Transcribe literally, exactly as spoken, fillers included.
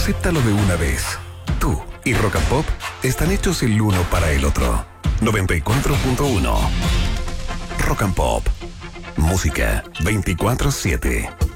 acéptalo de una vez. Tú y Rock and Pop están hechos el uno para el otro. noventa y cuatro punto uno Rock and Pop. Música veinticuatro siete.